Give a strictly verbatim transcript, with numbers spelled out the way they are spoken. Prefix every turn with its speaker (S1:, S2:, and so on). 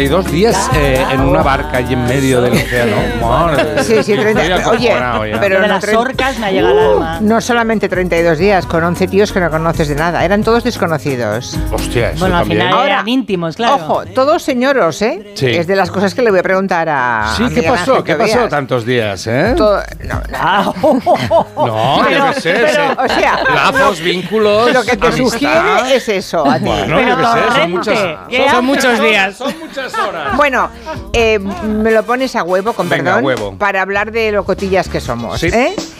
S1: treinta y dos días eh, en una barca allí en medio del océano. Madre,
S2: Sí, sí, treinta. Oye, pero
S3: de
S2: no
S3: las
S2: tre-
S3: orcas me ha llegado al alma.
S2: No solamente treinta y dos días, con once tíos que no conoces de nada. Eran todos desconocidos.
S1: Hostia, eso
S3: Bueno, al
S1: también.
S3: final
S2: Ahora,
S3: eran íntimos, claro.
S2: Ojo, todos señoros, ¿eh?
S1: Sí.
S2: Es de las cosas que le voy a preguntar a.
S1: Sí,
S2: a
S1: ¿qué
S2: Miguel
S1: pasó?
S2: Ángel
S1: ¿Qué pasó
S2: Tobías.
S1: tantos días, eh?
S2: Todo- no, no.
S3: Ah, oh, oh, oh, oh.
S1: No,
S2: Pero-
S1: yo qué sé.
S2: pero,
S1: sí.
S2: o sea,
S1: lazos, vínculos,
S2: Lo que te
S1: amistad.
S2: sugiere es eso a ti.
S1: Bueno,
S3: Pero
S1: yo qué sé, son
S3: torrente.
S1: muchas,
S3: ¿Qué
S1: son
S3: haces?
S1: muchos días. Son muchas horas.
S2: Bueno, eh, me lo pones a huevo, con
S1: Venga,
S2: perdón,
S1: huevo.
S2: para hablar de lo cotillas que somos,
S1: Sí.
S2: ¿eh?